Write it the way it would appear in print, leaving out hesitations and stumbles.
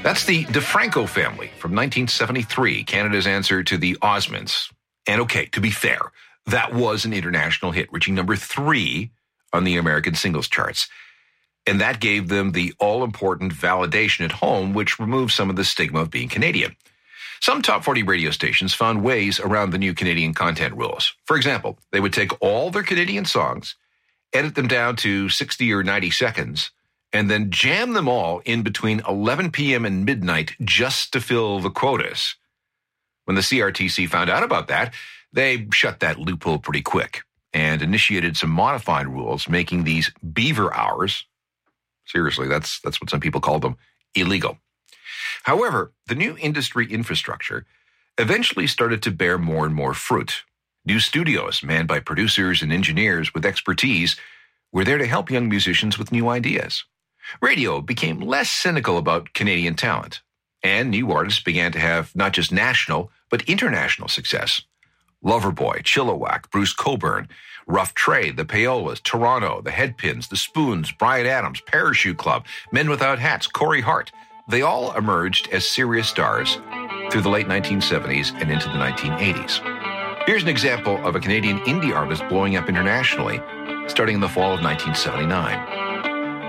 That's the DeFranco family from 1973, Canada's answer to the Osmonds. And okay, to be fair, that was an international hit, reaching number 3 on the American singles charts. And that gave them the all-important validation at home, which removed some of the stigma of being Canadian. Some top 40 radio stations found ways around the new Canadian content rules. For example, they would take all their Canadian songs, edit them down to 60 or 90 seconds, and then jam them all in between 11 p.m. and midnight just to fill the quotas. When the CRTC found out about that, they shut that loophole pretty quick and initiated some modified rules, making these beaver hours, seriously, that's what some people call them, illegal. However, the new industry infrastructure eventually started to bear more and more fruit. New studios, manned by producers and engineers with expertise, were there to help young musicians with new ideas. Radio became less cynical about Canadian talent, and new artists began to have not just national, but international success. Loverboy, Chilliwack, Bruce Cockburn, Rough Trade, the Payolas, Toronto, the Headpins, the Spoons, Bryan Adams, Parachute Club, Men Without Hats, Corey Hart. They all emerged as serious stars through the late 1970s and into the 1980s. Here's an example of a Canadian indie artist blowing up internationally, starting in the fall of 1979.